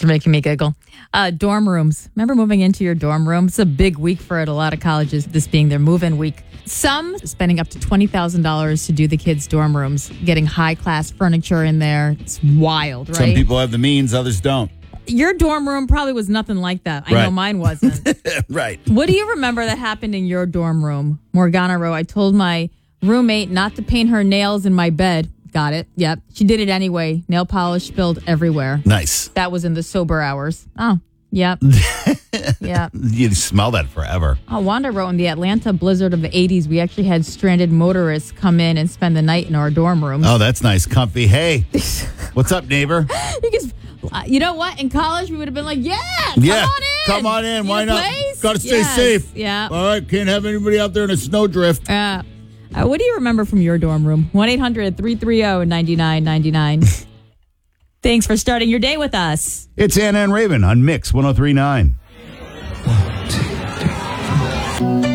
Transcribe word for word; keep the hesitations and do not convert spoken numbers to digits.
Thanks for making me giggle. Uh, dorm rooms. Remember moving into your dorm room? It's a big week for it. A lot of colleges, this being their move-in week. Some spending up to twenty thousand dollars to do the kids' dorm rooms, getting high-class furniture in there. It's wild, right? Some people have the means, others don't. Your dorm room probably was nothing like that. I Right. know mine wasn't. Right. What do you remember that happened in your dorm room? Morgana Rowe, I told my roommate not to paint her nails in my bed. Got it. Yep. She did it anyway. Nail polish spilled everywhere. Nice. That was in the sober hours. Oh, yep. Yep. You smell that forever. Oh, Wanda wrote, in the Atlanta blizzard of the eighties, we actually had stranded motorists come in and spend the night in our dorm rooms. Oh, that's nice. Comfy. Hey, what's up, neighbor? Because, uh, you know what? In college, we would have been like, yeah, come yeah, on in. come on in. Need Why a not? place? Got to stay Yes. safe. Yeah. All right. Can't have anybody out there in a snowdrift. Uh, uh, what do you remember from your dorm room? one eight hundred three three zero nine nine nine nine. Thanks for starting your day with us. It's Anna and Raven on Mix one oh three point nine.